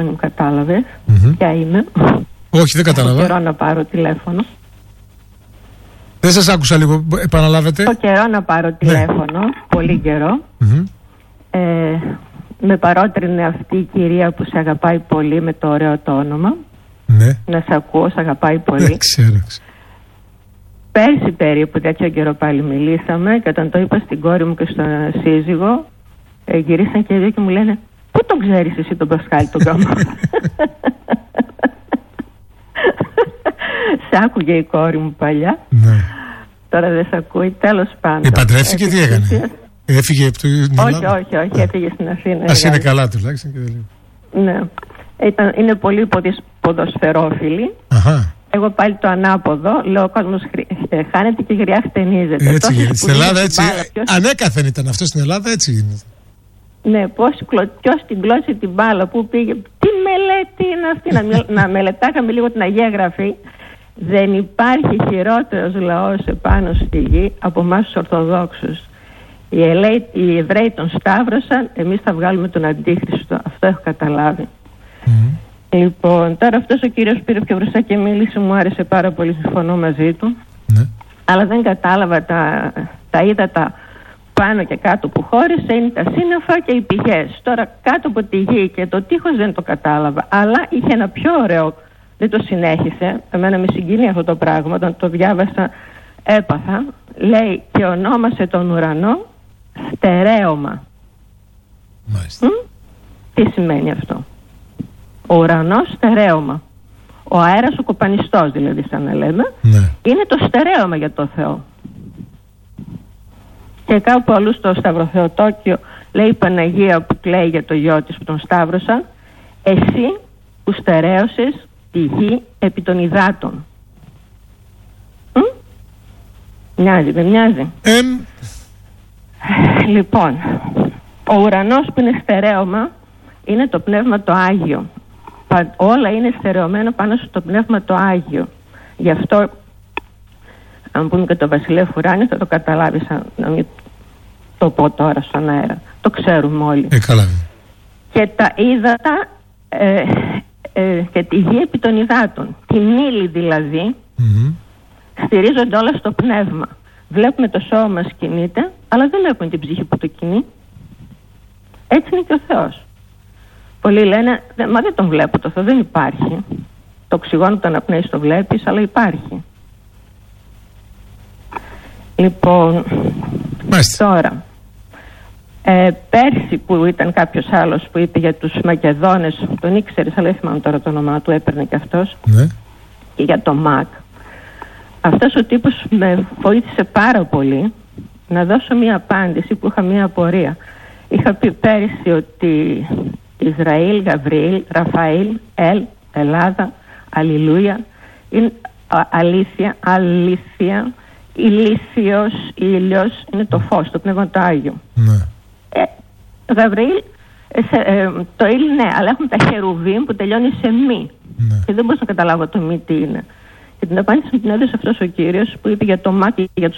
επόμενη μου κατάλαβες ποια είμαι? Όχι, δεν κατάλαβα. Έχω καιρό να πάρω τηλέφωνο. Δεν σας άκουσα λίγο, επαναλάβετε. Έχω καιρό να πάρω τηλέφωνο, πολύ καιρό. Με παρότρινε αυτή η κυρία που σε αγαπάει πολύ με το ωραίο το όνομα. Ναι. Να σε ακούω, σε αγαπάει πολύ. Ξέρω. Πέρσι περίπου τέτοιο καιρό πάλι μιλήσαμε και όταν το είπα στην κόρη μου και στον σύζυγο, γυρίσαν και οι δύο και μου λένε, πού τον ξέρεις εσύ τον Πασχάλη τον Κάμαρα? Σ' άκουγε η κόρη μου παλιά. Ναι. Τώρα δεν σ' ακούει, τέλος πάντων. Παντρεύτηκε, τι έκανε? Έφυγε από την Ελλάδα? Όχι, έφυγε στην Αθήνα. Ας είναι καλά τουλάχιστον και δεν λέω. Ναι. Είναι πολύ ποδοσφαιρόφιλοι. Αχα. Εγώ πάλι το ανάποδο, λέω ο κόσμος χάνεται και γριά χτενίζεται. Έτσι γίνεται. Στην Ελλάδα έτσι, ανέκαθεν ήταν αυτό στην Ελλάδα, έτσι γίνεται. Ναι, ποιος την κλώσει την μπάλα, πού πήγε, τι μελέτη είναι αυτή, να μελετάγαμε λίγο την Αγία Γραφή. Δεν υπάρχει χειρότερος λαός επάνω στη γη από εμάς τους Ορθοδόξους. Οι Εβραίοι τον σταύρωσαν, εμείς θα βγάλουμε τον Αντίχριστο. Αυτό έχω καταλάβει. Λοιπόν, τώρα αυτός ο κύριος πήρε πιο μπροστά και μίλησε, μου άρεσε πάρα πολύ, συμφωνώ μαζί του. Ναι. Αλλά δεν κατάλαβα τα ύδατα πάνω και κάτω που χώρισε, είναι τα σύννεφα και οι πηγές. Τώρα κάτω από τη γη και το τείχος δεν το κατάλαβα, αλλά είχε ένα πιο ωραίο, δεν το συνέχισε, εμένα με συγκινεί αυτό το πράγμα, όταν το διάβασα έπαθα, λέει και ονόμασε τον ουρανό στερέωμα. Μάλιστα. Τι σημαίνει αυτό? Ο ουρανός στερέωμα. Ο αέρας ο κοπανιστός, δηλαδή, σαν να λέμε, ναι, είναι το στερέωμα για το Θεό. Και κάπου αλλού στο Σταυροθεοτόκιο λέει η Παναγία που κλαίει για το γιο της που τον σταύρωσαν, εσύ που στερέωσες τη γη επί των υδάτων. Μοιάζει, δεν μοιάζει? Λοιπόν, ο ουρανός που είναι στερέωμα είναι το Πνεύμα το Άγιο. Όλα είναι στερεωμένα πάνω στο Πνεύμα το Άγιο. Γι' αυτό, αν πούμε και το Βασιλείο Φουράνη, θα το καταλάβεις, να μην το πω τώρα στον αέρα. Το ξέρουμε όλοι. Καλά. Και τα ύδατα και τη γη επί των υδάτων. Την ύλη δηλαδή, στηρίζονται όλα στο Πνεύμα. Βλέπουμε το σώμα μας κινείται, αλλά δεν βλέπουμε την ψυχή που το κινεί. Έτσι είναι και ο Θεός. Πολλοί λένε, μα δεν τον βλέπω το Θεό, δεν υπάρχει. Το οξυγόνο το αναπνέεις, το βλέπεις, αλλά υπάρχει. Λοιπόν, τώρα, πέρσι που ήταν κάποιος άλλος που είπε για τους Μακεδόνες, τον ήξερες, αλλά δεν θυμάμαι τώρα το όνομά του, έπαιρνε και αυτός, ναι, και για το ΜΑΚ. Αυτός ο τύπος με βοήθησε πάρα πολύ να δώσω μία απάντηση που είχα μία απορία. Είχα πει πέρσι ότι Ισραήλ, Γαβριήλ, Ραφαήλ, Ελλάδα, Αλληλούια, αλήθεια, ηλίθιος, ήλιος, είναι το φως, το Πνεύμα το Άγιο. Ναι. Γαβριήλ, το ήλ, ναι, αλλά έχουμε τα χερουβίμ που τελειώνει σε μη. Ναι. Και δεν μπορούσα να καταλάβω το μη τι είναι. Και την απάντηση μου την έδωσε αυτός ο κύριος που είπε για το ΜΑΚ και για τους